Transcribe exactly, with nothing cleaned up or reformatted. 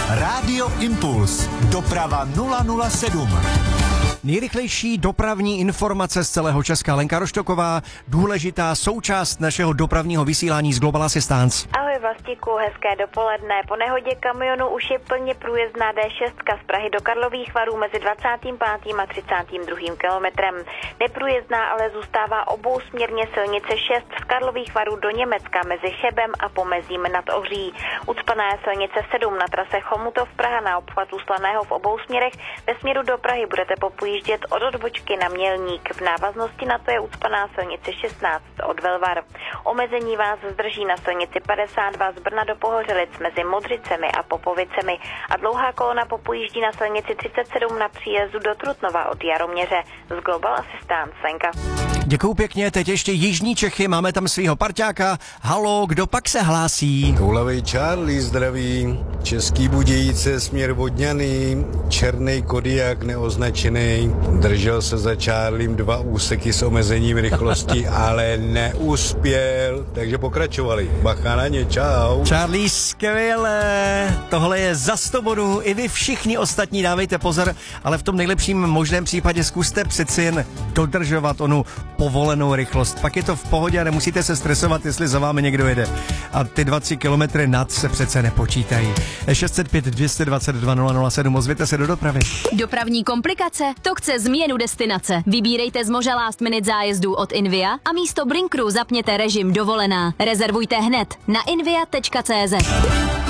Rádio Impuls. Doprava nula nula sedm. Nejrychlejší dopravní informace z celého Česka. Lenka Roštoková, důležitá součást našeho dopravního vysílání z Global Assistance. Ahoj Vlastíku, hezké dopoledne. Po nehodě kamionu už je plně průjezdná D šest z Prahy do Karlových Varů mezi dvacátým pátým a třicátým druhým kilometrem. Neprůjezdná ale zůstává obousměrně silnice šest z Karlových Varů do Německa mezi Chebem a Pomezím nad Ohří. Ucpaná je silnice sedm na trase Chomutov Praha na obchvatu Slaného v obou směrech. Ve směru do Prahy budete popujíždět od odbočky na Mělník. V návaznosti na to je ucpaná silnice šestnáct od Velvar. Omezení vás zdrží na silnici padesát dva z Brna do Pohořelic mezi Modřicemi a Popovicemi a dlouhá kolona popojíždí na silnici třicet sedm na příjezdu do Trutnova od Jaroměře. Z Global Assistance, Lenka. Děkuju pěkně, teď ještě Jižní Čechy, máme tam svého parťáka. Halo, kdo pak se hlásí? Toulavej Charlie zdraví, Český Budějice, směr Vodňany, černý Kodiak neoznačený, držel se za Charliem dva úseky s omezením rychlosti, ale neuspěl, takže pokračovali. Bacha na ně, čau. Charlie, skvěle, tohle je za sto bodů, i vy všichni ostatní dávejte pozor, ale v tom nejlepším možném případě zkuste přeci jen dodržovat onu povolenou rychlost. Pak je to v pohodě a nemusíte se stresovat, jestli za vámi někdo jede. A ty dva tři kilometry nad se přece nepočítají. šest set pět dvě dva dva nula nula sedm, ozvěte se do dopravy. Dopravní komplikace? To chce změnu destinace. Vybírejte z moře last minute zájezdů od Invia a místo Blinkru zapněte režim dovolená. Rezervujte hned na invia tečka cé zet.